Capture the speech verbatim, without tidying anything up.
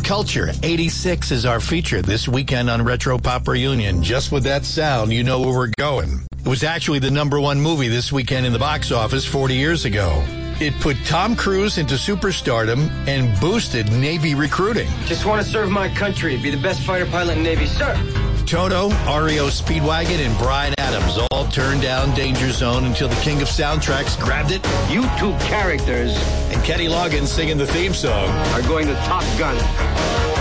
culture. eighty-six is our feature this weekend on Retro Pop Reunion. Just with that sound, you know where we're going. It was actually the number one movie this weekend in the box office forty years ago. It put Tom Cruise into superstardom and boosted Navy recruiting. Just want to serve my country, be the best fighter pilot in Navy, sir. Toto, R E O Speedwagon, and Bryan Adams all turned down Danger Zone until the king of soundtracks grabbed it. You two characters. And Kenny Loggins singing the theme song are going to Top Gun.